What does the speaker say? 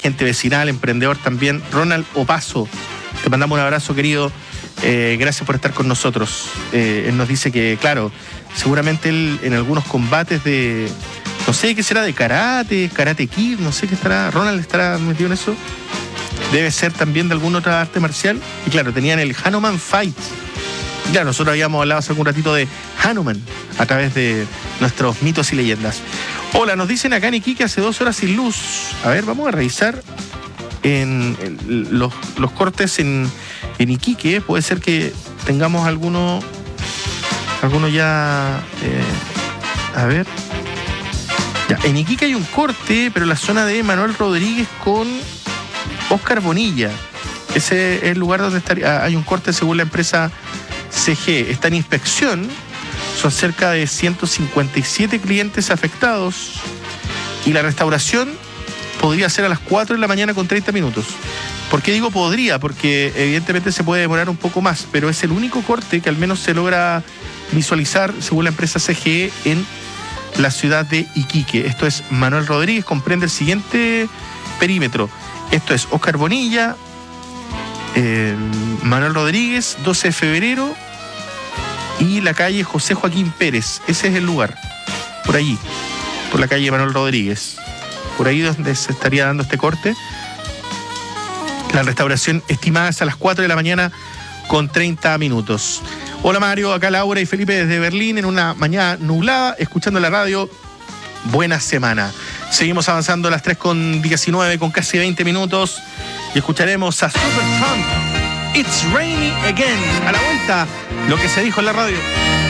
agente vecinal, emprendedor también, Ronald Opaso. Te mandamos un abrazo, querido. Gracias por estar con nosotros. Él nos dice que, claro, seguramente él en algunos combates de, no sé qué será, de karate kid, no sé qué estará, Ronald estará metido en eso. Debe ser también de alguna otra arte marcial. Y claro, tenían el Hanuman Fight. Claro, nosotros habíamos hablado hace algún ratito de Hanuman a través de nuestros mitos y leyendas. Hola, nos dicen acá en Iquique hace 2 horas sin luz. A ver, vamos a revisar los cortes en Iquique. Puede ser que tengamos alguno ya... a ver. Ya, en Iquique hay un corte, pero en la zona de Manuel Rodríguez con Oscar Bonilla. Ese es el lugar donde hay un corte según la empresa CG. Está en inspección. Son cerca de 157 clientes afectados. Y la restauración podría ser a las 4 de la mañana con 30 minutos. ¿Por qué digo podría? Porque evidentemente se puede demorar un poco más, pero es el único corte que al menos se logra visualizar, según la empresa CGE, en la ciudad de Iquique. Esto es Manuel Rodríguez, comprende el siguiente perímetro. Esto es Oscar Bonilla, Manuel Rodríguez, 12 de febrero y la calle José Joaquín Pérez. Ese es el lugar, por allí, por la calle Manuel Rodríguez. Por ahí donde se estaría dando este corte. La restauración estimada es a las 4 de la mañana con 30 minutos. Hola Mario, acá Laura y Felipe desde Berlín en una mañana nublada, escuchando la radio. Buena semana. Seguimos avanzando a las 3:19 con casi 20 minutos y escucharemos a Supertramp. It's Raining Again. A la vuelta, lo que se dijo en la radio.